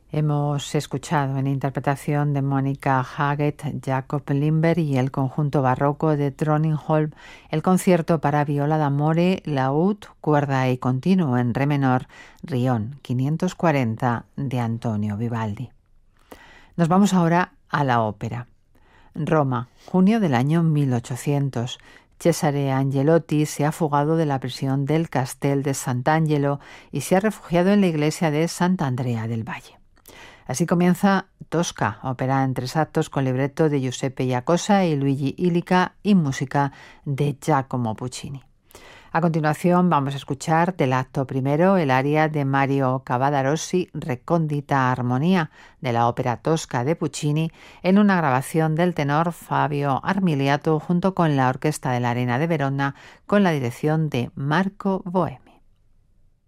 Hemos escuchado en interpretación de Mónica Haggett, Jacob Lindberg y el conjunto barroco de Drottningholm el concierto para viola d'amore, laúd, cuerda y continuo en re menor, Rion 540 de Antonio Vivaldi. Nos vamos ahora a la ópera. Roma, junio del año 1800. Cesare Angelotti se ha fugado de la prisión del Castel de Sant'Angelo y se ha refugiado en la iglesia de Sant'Andrea del Valle. Así comienza Tosca, ópera en 3 actos con libreto de Giuseppe Giacosa y Luigi Illica y música de Giacomo Puccini. A continuación vamos a escuchar del acto primero el aria de Mario Cavadarossi, Recóndita Armonía, de la ópera Tosca de Puccini, en una grabación del tenor Fabio Armiliato junto con la Orquesta de la Arena de Verona con la dirección de Marco Boemi.